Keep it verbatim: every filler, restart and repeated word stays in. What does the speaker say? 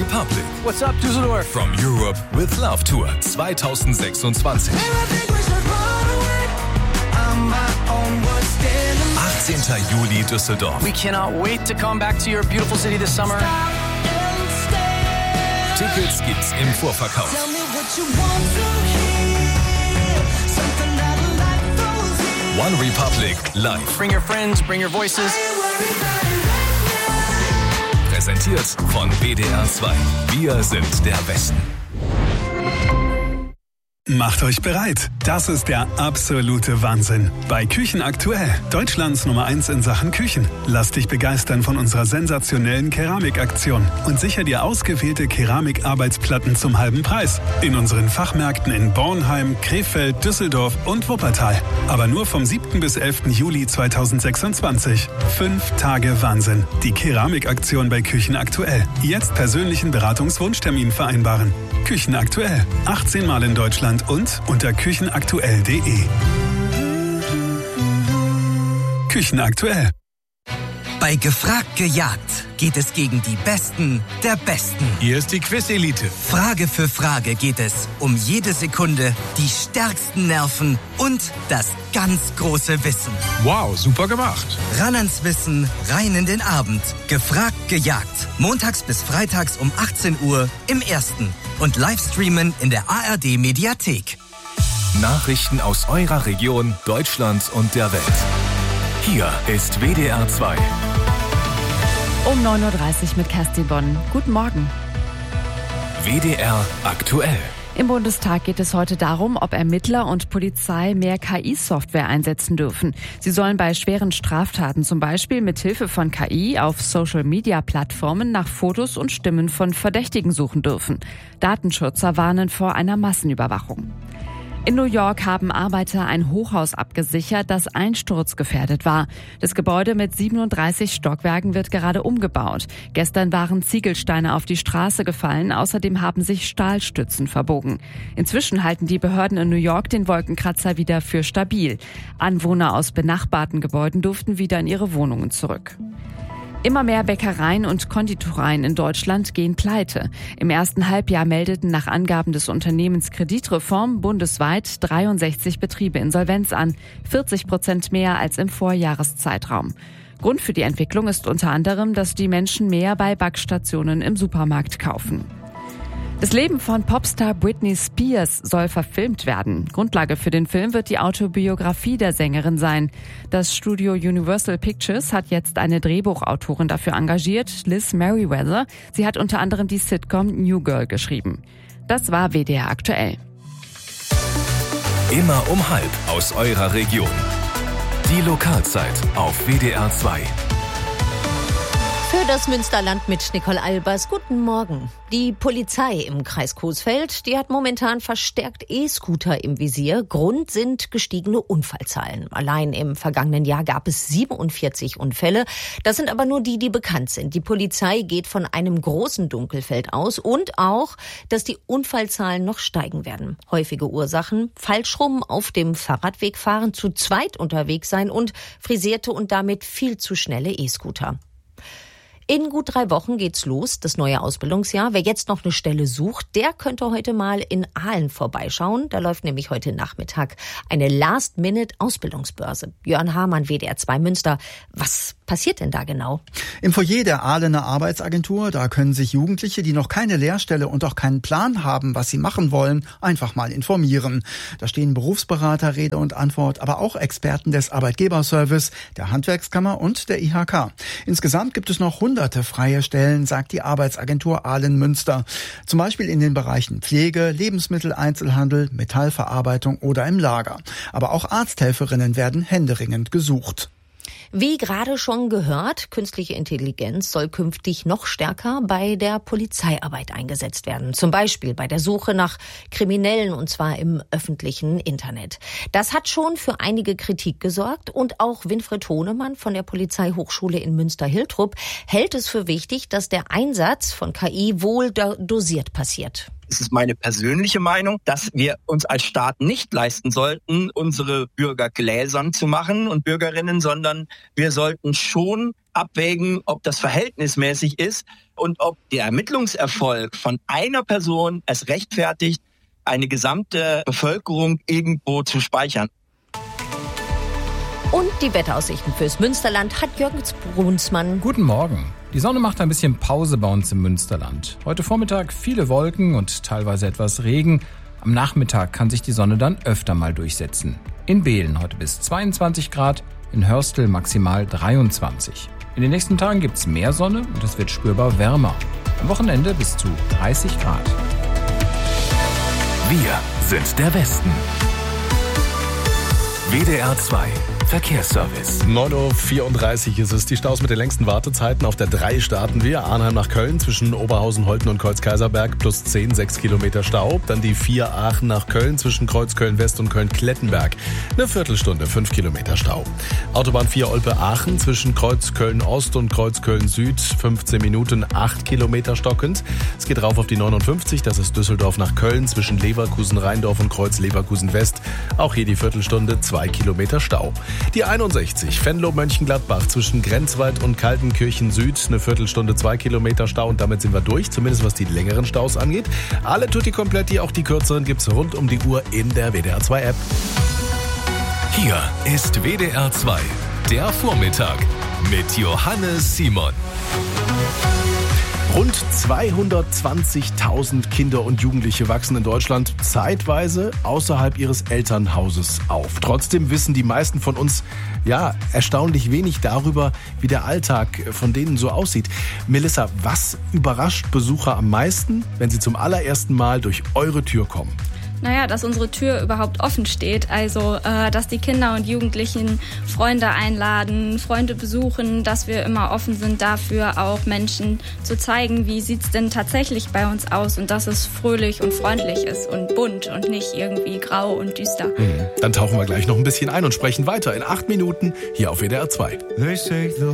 Republic. What's up, Düsseldorf? From Europe with Love Tour zwanzig sechsundzwanzig. achtzehnten Juli Düsseldorf. We cannot wait to come back to your beautiful city this summer. Tickets gibt's im Vorverkauf. One Republic live. Bring your friends, bring your voices. Präsentiert von W D R zwei. Wir sind der Westen. Macht euch bereit. Das ist der absolute Wahnsinn. Bei Küchen aktuell. Deutschlands Nummer eins in Sachen Küchen. Lass dich begeistern von unserer sensationellen Keramikaktion und sicher dir ausgewählte Keramikarbeitsplatten zum halben Preis. In unseren Fachmärkten in Bornheim, Krefeld, Düsseldorf und Wuppertal. Aber nur vom siebten bis elften Juli zweitausendsechsundzwanzig. Fünf Tage Wahnsinn. Die Keramikaktion bei Küchen aktuell. Jetzt persönlichen Beratungswunschtermin vereinbaren. Küchen aktuell. achtzehn Mal in Deutschland und unter küchenaktuell punkt de. Küchenaktuell. Bei Gefragt gejagt geht es gegen die Besten der Besten. Hier ist die Quiz-Elite. Frage für Frage geht es um jede Sekunde, die stärksten Nerven und das ganz große Wissen. Wow, super gemacht. Ran ans Wissen, rein in den Abend. Gefragt gejagt. Montags bis freitags um achtzehn Uhr im Ersten. Und Livestreamen in der A R D-Mediathek. Nachrichten aus eurer Region, Deutschland und der Welt. Hier ist W D R zwei. Um neun Uhr dreißig mit Kerstin Bonn. Guten Morgen. W D R aktuell. Im Bundestag geht es heute darum, ob Ermittler und Polizei mehr K I-Software einsetzen dürfen. Sie sollen bei schweren Straftaten zum Beispiel mit Hilfe von K I auf Social-Media-Plattformen nach Fotos und Stimmen von Verdächtigen suchen dürfen. Datenschützer warnen vor einer Massenüberwachung. In New York haben Arbeiter ein Hochhaus abgesichert, das einsturzgefährdet war. Das Gebäude mit siebenunddreißig Stockwerken wird gerade umgebaut. Gestern waren Ziegelsteine auf die Straße gefallen, außerdem haben sich Stahlstützen verbogen. Inzwischen halten die Behörden in New York den Wolkenkratzer wieder für stabil. Anwohner aus benachbarten Gebäuden durften wieder in ihre Wohnungen zurück. Immer mehr Bäckereien und Konditoreien in Deutschland gehen pleite. Im ersten Halbjahr meldeten nach Angaben des Unternehmens Kreditreform bundesweit dreiundsechzig Betriebe Insolvenz an, vierzig Prozent mehr als im Vorjahreszeitraum. Grund für die Entwicklung ist unter anderem, dass die Menschen mehr bei Backstationen im Supermarkt kaufen. Das Leben von Popstar Britney Spears soll verfilmt werden. Grundlage für den Film wird die Autobiografie der Sängerin sein. Das Studio Universal Pictures hat jetzt eine Drehbuchautorin dafür engagiert, Liz Meriwether. Sie hat unter anderem die Sitcom New Girl geschrieben. Das war W D R aktuell. Immer um halb aus eurer Region. Die Lokalzeit auf W D R zwei. Für das Münsterland mit Nicole Albers. Guten Morgen. Die Polizei im Kreis Coesfeld, die hat momentan verstärkt E-Scooter im Visier. Grund sind gestiegene Unfallzahlen. Allein im vergangenen Jahr gab es siebenundvierzig Unfälle. Das sind aber nur die, die bekannt sind. Die Polizei geht von einem großen Dunkelfeld aus und auch, dass die Unfallzahlen noch steigen werden. Häufige Ursachen: falsch rum auf dem Fahrradweg fahren, zu zweit unterwegs sein und frisierte und damit viel zu schnelle E-Scooter. In gut drei Wochen geht's los, das neue Ausbildungsjahr. Wer jetzt noch eine Stelle sucht, der könnte heute mal in Aalen vorbeischauen. Da läuft nämlich heute Nachmittag eine Last-Minute-Ausbildungsbörse. Jörn Hamann, W D R zwei Münster. Was passiert denn da genau? Im Foyer der Ahlener Arbeitsagentur, da können sich Jugendliche, die noch keine Lehrstelle und auch keinen Plan haben, was sie machen wollen, einfach mal informieren. Da stehen Berufsberater Rede und Antwort, aber auch Experten des Arbeitgeberservice, der Handwerkskammer und der I H K. Insgesamt gibt es noch hunderte freie Stellen, sagt die Arbeitsagentur Ahlen-Münster. Zum Beispiel in den Bereichen Pflege, Lebensmitteleinzelhandel, Metallverarbeitung oder im Lager. Aber auch Arzthelferinnen werden händeringend gesucht. Wie gerade schon gehört, künstliche Intelligenz soll künftig noch stärker bei der Polizeiarbeit eingesetzt werden. Zum Beispiel bei der Suche nach Kriminellen, und zwar im öffentlichen Internet. Das hat schon für einige Kritik gesorgt und auch Winfried Honemann von der Polizeihochschule in Münster-Hiltrup hält es für wichtig, dass der Einsatz von K I wohl dosiert passiert. Es ist meine persönliche Meinung, dass wir uns als Staat nicht leisten sollten, unsere Bürger gläsern zu machen und Bürgerinnen, sondern wir sollten schon abwägen, ob das verhältnismäßig ist und ob der Ermittlungserfolg von einer Person es rechtfertigt, eine gesamte Bevölkerung irgendwo zu speichern. Und die Wetteraussichten fürs Münsterland hat Jürgen Brunsmann. Guten Morgen. Die Sonne macht ein bisschen Pause bei uns im Münsterland. Heute Vormittag viele Wolken und teilweise etwas Regen. Am Nachmittag kann sich die Sonne dann öfter mal durchsetzen. In Behlen heute bis zweiundzwanzig Grad, in Hörstel maximal dreiundzwanzig. In den nächsten Tagen gibt's mehr Sonne und es wird spürbar wärmer. Am Wochenende bis zu dreißig Grad. Wir sind der Westen. W D R zwei Verkehrsservice. neun Uhr vierunddreißig ist es. Die Staus mit den längsten Wartezeiten. Auf der drei starten wir. Arnheim nach Köln zwischen Oberhausen, Holten und Kreuz-Kaiserberg plus zehn, sechs Kilometer Stau. Dann die vier Aachen nach Köln zwischen Kreuz-Köln-West und Köln-Klettenberg. Eine Viertelstunde, fünf Kilometer Stau. Autobahn vier Olpe-Aachen zwischen Kreuz-Köln-Ost und Kreuz-Köln-Süd. fünfzehn Minuten, acht Kilometer stockend. Es geht rauf auf die neunundfünfzig. Das ist Düsseldorf nach Köln zwischen Leverkusen-Rheindorf und Kreuz-Leverkusen-West. Auch hier die Viertelstunde, zwei Kilometer Stau. Die einundsechzig, Venlo-Mönchengladbach zwischen Grenzwald und Kaltenkirchen Süd, eine Viertelstunde, zwei Kilometer Stau und damit sind wir durch, zumindest was die längeren Staus angeht. Alle tutti kompletti, auch die kürzeren gibt's rund um die Uhr in der W D R zwei App. Hier ist W D R zwei, der Vormittag mit Johannes Simon. Rund zweihundertzwanzigtausend Kinder und Jugendliche wachsen in Deutschland zeitweise außerhalb ihres Elternhauses auf. Trotzdem wissen die meisten von uns ja erstaunlich wenig darüber, wie der Alltag von denen so aussieht. Melissa, was überrascht Besucher am meisten, wenn sie zum allerersten Mal durch eure Tür kommen? Naja, dass unsere Tür überhaupt offen steht, also äh, dass die Kinder und Jugendlichen Freunde einladen, Freunde besuchen, dass wir immer offen sind dafür, auch Menschen zu zeigen, wie sieht's denn tatsächlich bei uns aus und dass es fröhlich und freundlich ist und bunt und nicht irgendwie grau und düster. Mhm. Dann tauchen wir gleich noch ein bisschen ein und sprechen weiter in acht Minuten hier auf W D R zwei. They say the